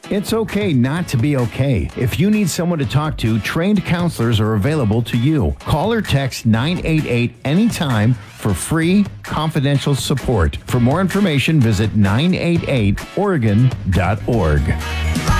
It's okay not to be okay. If you need someone to talk to, trained counselors are available to you. Call or text 988 anytime for free, confidential support. For more information, visit 988oregon.org.